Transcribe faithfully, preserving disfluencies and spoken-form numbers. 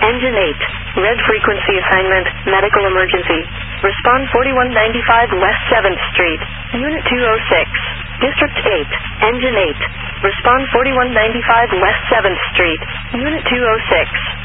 Engine eight. Red frequency assignment, medical emergency. Respond forty-one ninety-five West seventh Street. Unit two oh six. District eight. Engine eight. Respond forty-one ninety-five West seventh Street. Unit two oh six.